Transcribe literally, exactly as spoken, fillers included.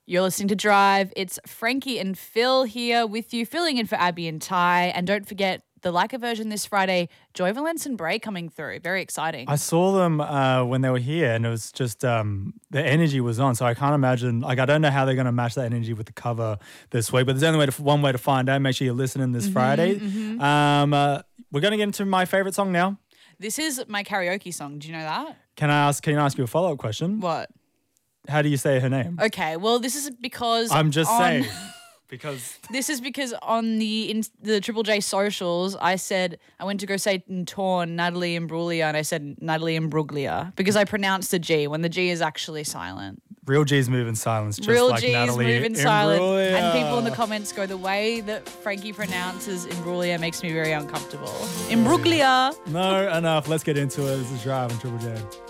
You're listening to Drive. It's Frankie and Phil here with you, filling in for Abby and Ty. And don't forget the Leica version this Friday, Joy Valence and Bray coming through. Very exciting. I saw them uh, when they were here and it was just, um, the energy was on. So I can't imagine, like I don't know how they're going to match that energy with the cover this week, but there's only way to, one way to find out. Make sure you're listening this mm-hmm, Friday. Mm-hmm. Um, uh, we're going to get into my favourite song now. This is my karaoke song. Do you know that? Can I ask, can I ask you a follow-up question? What? How do you say her name? Okay, well, this is because I'm just on, saying because this is because on the in, the Triple J socials, I said I went to go say in Torn Natalie Imbruglia, and I said Natalie Imbruglia because I pronounced the G when the G is actually silent. Real G's move in silence, just Real like G's Natalie move in silent, Imbruglia. and people in the comments go, the way that Frankie pronounces Imbruglia makes me very uncomfortable. Imbruglia. No, enough. Let's get into it. This is Drive on Triple J.